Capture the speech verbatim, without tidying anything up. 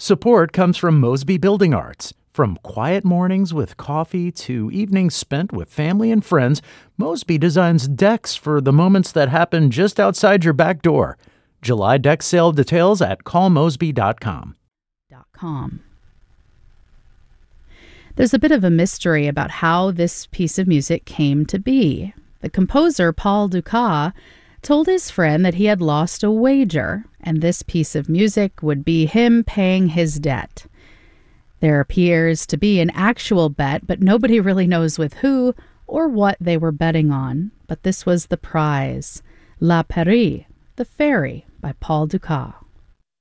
Support comes from Mosby Building Arts. From quiet mornings with coffee to evenings spent with family and friends, Mosby designs decks for the moments that happen just outside your back door. July deck sale details at call mosby dot com. Com. There's a bit of a mystery about how this piece of music came to be. The composer, Paul Dukas, told his friend that he had lost a wager, and this piece of music would be him paying his debt. There appears to be an actual bet, but nobody really knows with who or what they were betting on. But this was the prize, La Peri, The Fairy, by Paul Dukas.